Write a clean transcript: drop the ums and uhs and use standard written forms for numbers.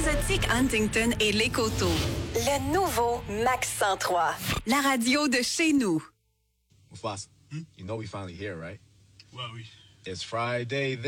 Exotique Huntington et Les Coteaux. Le nouveau Max 103. La radio de chez nous. Mufasa, you know we finally here, right? Well, we... It's Friday.